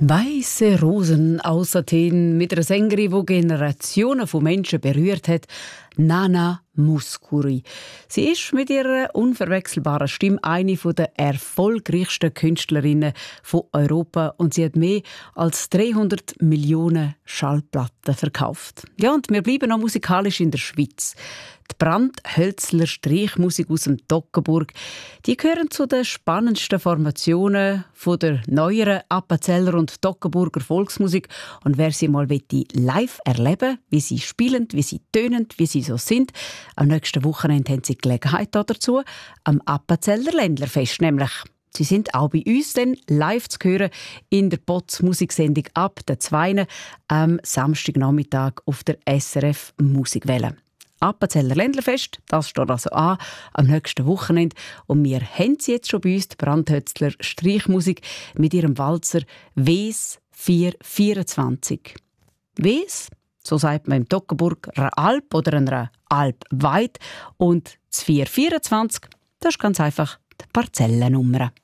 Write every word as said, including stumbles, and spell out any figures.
Weiße Rosen aus Athen mit einer Sängerin, die Generationen von Menschen berührt hat, Nana Mouskouri. Sie ist mit ihrer unverwechselbaren Stimme eine der erfolgreichsten Künstlerinnen von Europa und sie hat mehr als dreihundert Millionen Schallplatten verkauft. Ja, und wir bleiben noch musikalisch in der Schweiz. Die Brandhölzler Streichmusik aus dem Toggenburg, die gehören zu den spannendsten Formationen von der neueren Appenzeller und Toggenburger Volksmusik. Und wer sie mal live erleben will, wie sie spielen, wie sie tönen, wie sie so sind, am nächsten Wochenende haben sie Gelegenheit dazu, am Appenzeller Ländlerfest nämlich. Sie sind auch bei uns dann live zu hören in der Potz Musiksendung ab der zweiten am Samstagnachmittag auf der S R F Musikwelle. Appenzeller Ländlerfest, das steht also an, am nächsten Wochenende. Und wir haben sie jetzt schon bei uns, die Brandhölzler Streichmusik, mit ihrem Walzer «Wes vier vierundzwanzig». «Wes», so sagt man im Toggenburg, einer Alp oder einer Alp weit. Und das vier vierundzwanzig, das ist ganz einfach die Parzellennummer.